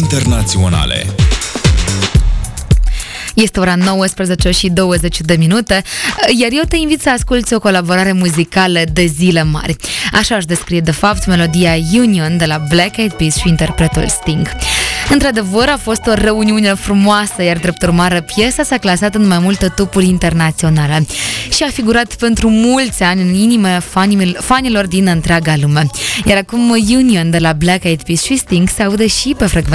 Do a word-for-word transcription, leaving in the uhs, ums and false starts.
internaționale. Este ora nouăsprezece și douăzeci de minute, iar eu te invit să asculți o colaborare muzicală de zile mari. Așa își descrie de fapt melodia Union de la Black Eyed Peas și interpretul Sting. Într-adevăr, a fost o reuniune frumoasă, iar drept urmare, piesa s-a clasat în mai multe topuri internaționale și a figurat pentru mulți ani în inima fanilor din întreaga lume. Iar acum Union de la Black Eyed Peas și Sting se aude și pe frecvența